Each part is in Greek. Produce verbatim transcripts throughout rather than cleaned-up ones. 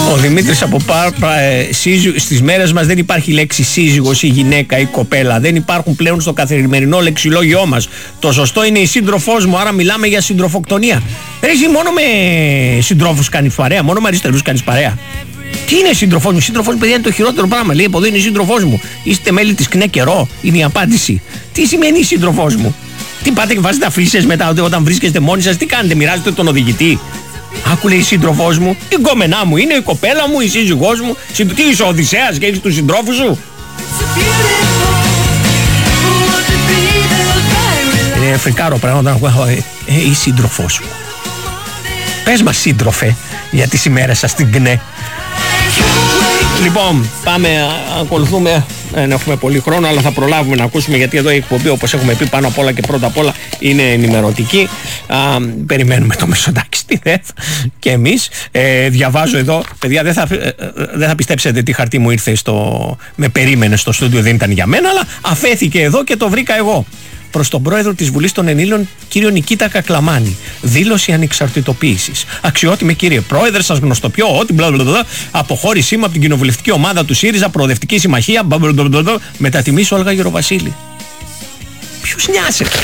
Ο Δημήτρης από Πάρπα, ε, στις μέρες μας δεν υπάρχει λέξη σύζυγος ή γυναίκα ή κοπέλα. Δεν υπάρχουν πλέον στο καθημερινό λεξιλόγιό μας. Το σωστό είναι η σύντροφός μου, άρα μιλάμε για συντροφοκτονία. Εσύ μόνο με συντρόφους κάνεις παρέα, μόνο με αριστερούς κάνεις παρέα. Τι είναι σύντροφός μου? Σύντροφός μου, παιδιά, είναι το χειρότερο πράγμα. Λέει από εδώ είναι σύντροφός μου. Είστε μέλη της ΚΝΕ καιρό? Είναι η απάντηση. Τι σημαίνει σύντροφός μου? Τι πάτε και βάζετε αφήσεις μετά όταν βρίσκεστε μόνοι σας? Τι κάνετε, μοιράζετε τον οδηγητή? Άκου, λέει, σύντροφός μου, η γκόμενά μου είναι, η κοπέλα μου, η σύζυγός μου. Τι είσαι ο Οδυσσέας και έχεις τους συντρόφους σου? Είναι φρικάρο πράγμα όταν ακούω ε, ε, η σύντροφός μου. Πες μας, σύντροφε, για τις ημέρες σας στην ΚΝΕ. Λοιπόν, πάμε, ακολουθούμε. Δεν έχουμε πολύ χρόνο, αλλά θα προλάβουμε να ακούσουμε, γιατί εδώ η εκπομπή, όπως έχουμε πει, πάνω απ' όλα και πρώτα απ' όλα είναι ενημερωτική. Α, περιμένουμε το Μεσοντάκι στη ΔΕΘ και εμείς. Ε, διαβάζω εδώ, παιδιά, δεν θα, ε, δεν θα πιστέψετε τι χαρτί μου ήρθε στο, με περίμενε στο στούντιο, δεν ήταν για μένα, αλλά αφέθηκε εδώ και το βρήκα εγώ. Προς τον πρόεδρο της Βουλής των Ελλήνων, κύριο Νικήτα Κακλαμάνη, δήλωση ανεξαρτητοποίησης. Αξιότιμε κύριε Πρόεδρε, σας γνωστοποιώ ότι μπλα μπλα μπλα, αποχώρησή μου από την κοινοβουλευτική ομάδα του ΣΥΡΙΖΑ, Προοδευτική Συμμαχία, μπλα μπλα μπλα μπλα, με τιμή σου Όλγα Γεροβασίλη. Ποιους νοιάζεται?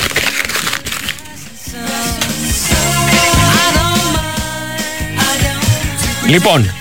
Λοιπόν,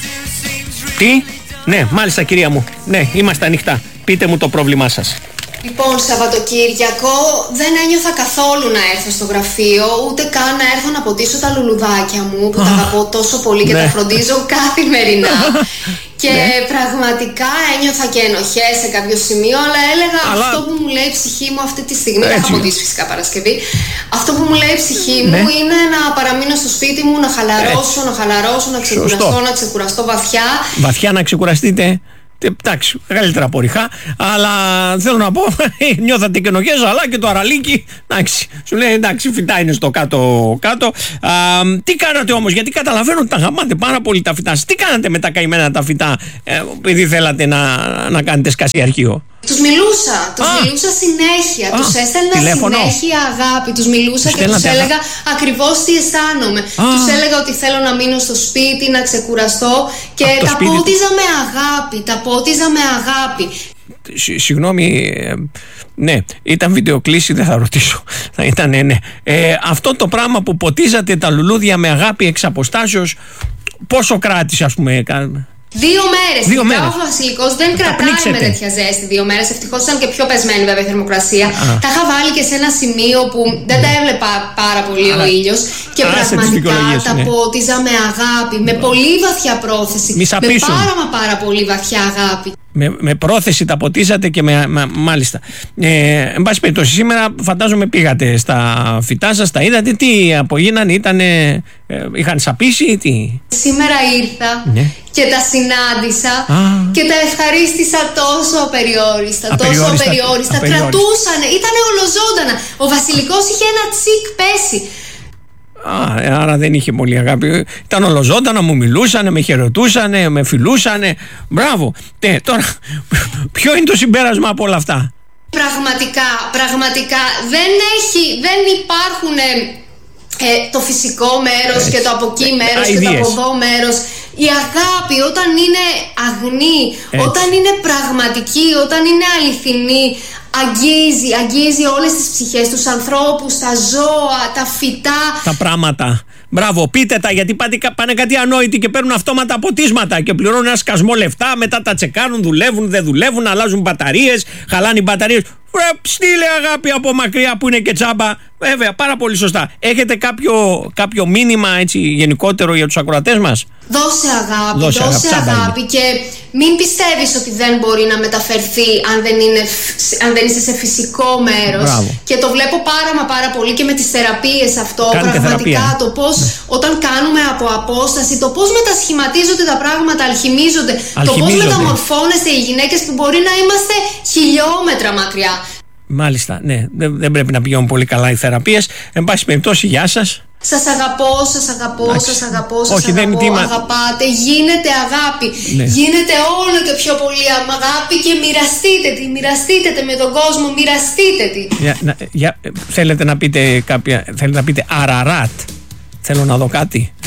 τι? Ναι, μάλιστα κυρία μου, ναι, είμαστε ανοιχτά. Πείτε μου το πρόβλημά σας. Λοιπόν, Σαββατοκύριακο δεν ένιωθα καθόλου να έρθω στο γραφείο, ούτε καν να έρθω να ποτίσω τα λουλουδάκια μου που oh, τα αγαπώ τόσο πολύ και ναι. τα φροντίζω καθημερινά. Και ναι. πραγματικά ένιωθα και ενοχές σε κάποιο σημείο, αλλά έλεγα αλλά... αυτό που μου λέει η ψυχή μου αυτή τη στιγμή, δεν θα ποτίσει φυσικά Παρασκευή, αυτό που μου λέει η ψυχή μου ναι. είναι να παραμείνω στο σπίτι μου, να χαλαρώσω, ε. να χαλαρώσω, να ξεκουραστώ, Σωστό. να ξεκουραστώ βαθιά. Βαθιά να ξεκουραστείτε. Εντάξει, καλύτερα από ριχά, αλλά θέλω να πω, νιώθατε και ενοχές, αλλά και το αραλίκι, εντάξει, σου λέει εντάξει, φυτά είναι στο κάτω-κάτω. Α, τι κάνατε όμως, γιατί καταλαβαίνω ότι τα γαμάτε πάρα πολύ τα φυτά σας. Τι κάνατε με τα καημένα τα φυτά, ε, επειδή θέλατε να, να κάνετε σκασί αρχείο? Τους μιλούσα, τους Α. μιλούσα συνέχεια, Α. τους έστελνα Τηλέφωνο. συνέχεια αγάπη, τους μιλούσα τους και τους έλεγα αγα... ακριβώς τι αισθάνομαι. Α. Τους έλεγα ότι θέλω να μείνω στο σπίτι, να ξεκουραστώ και Α, τα πότιζα του. με αγάπη, τα πότιζα με αγάπη. Συγγνώμη, ε, ναι, ήταν βιντεοκλήση, δεν θα ρωτήσω. Θα ήταν, ναι. Ε, αυτό το πράγμα που ποτίζατε τα λουλούδια με αγάπη εξ αποστάσεως, πόσο κράτησε, ας πούμε? Δύο μέρες. Δύο μέρες. Ο βασιλικός δεν κρατάει με τέτοια ζέστη δύο μέρες. Ευτυχώς ήταν και πιο πεσμένη βέβαια η θερμοκρασία. Α. Τα είχα βάλει και σε ένα σημείο που δεν τα έβλεπα πάρα πολύ Α. ο ήλιος. Και Α, πραγματικά τα ναι. πότιζα με αγάπη, με πολύ βαθιά πρόθεση. Με πάρα μα πάρα πολύ βαθιά αγάπη. Με, με πρόθεση τα ποτίσατε και με, με, μάλιστα. Ε, εν πάση περιπτώσει, σήμερα φαντάζομαι πήγατε στα φυτά σας, τα είδατε, τι απογίνανε, ήτανε, ε, είχαν σαπίσει ή τι? Σήμερα ήρθα ναι. και τα συνάντησα Α. και τα ευχαρίστησα τόσο απεριόριστα, τόσο απεριόριστα, κρατούσανε, ήτανε ολοζώντανα. Ο βασιλικός είχε ένα τσικ πέσει. Α, άρα δεν είχε πολύ αγάπη. Ήταν ολοζώντανα, μου μιλούσανε, με χαιρετούσανε, με φιλούσανε. Μπράβο. Τε, τώρα, ποιο είναι το συμπέρασμα από όλα αυτά? Πραγματικά, πραγματικά δεν έχει, δεν υπάρχουν ε, ε, το φυσικό μέρος και το από εκεί μέρος και το από εδώ μέρος. Η αγάπη όταν είναι αγνή, Έτσι. όταν είναι πραγματική, όταν είναι αληθινή, αγγίζει, αγγίζει όλες τις ψυχές, τους ανθρώπους, τα ζώα, τα φυτά. Τα πράγματα. Μπράβο, πείτε τα, γιατί πάνε κάτι ανόητοι και παίρνουν αυτόματα ποτίσματα και πληρώνουν ένα σκασμό λεφτά, μετά τα τσεκάνουν, δουλεύουν, δεν δουλεύουν, αλλάζουν μπαταρίες, χαλάνε οι μπαταρίες. Ρε, στείλε αγάπη από μακριά που είναι και τσάμπα. Βέβαια, πάρα πολύ σωστά. Έχετε κάποιο, κάποιο μήνυμα έτσι γενικότερο για τους ακροατές μας? Δώσε αγάπη, δώσε, δώσε αγάπη, αγάπη και μην πιστεύεις ότι δεν μπορεί να μεταφερθεί αν δεν, είναι, αν δεν είσαι σε φυσικό μέρος. Μπράβο. Και το βλέπω πάρα μα πάρα πολύ και με τις θεραπείες αυτό. Κάνετε πραγματικά θεραπεία. Το πώς ναι. όταν κάνουμε από απόσταση, το πώς μετασχηματίζονται τα πράγματα, αλχημίζονται, αλχημίζονται. Το πώς μεταμορφώνεστε οι γυναίκες που μπορεί να είμαστε χιλιόμετρα μακριά. Μάλιστα, ναι, δεν, δεν πρέπει να πηγαίνουν πολύ καλά οι θεραπείες. Εν πάση περιπτώσει, γεια σας. Σας αγαπώ, σας αγαπώ, Άξι. σας αγαπώ, σας Όχι, αγαπώ, δεν αγαπάτε, γίνετε αγάπη, ναι. γίνετε όλο και πιο πολύ αγάπη και μοιραστείτε τη, μοιραστείτε τη με τον κόσμο, μοιραστείτε τη. Για, να, για, θέλετε να πείτε κάποια, θέλετε να πείτε Αραράτ, θέλω να δω κάτι.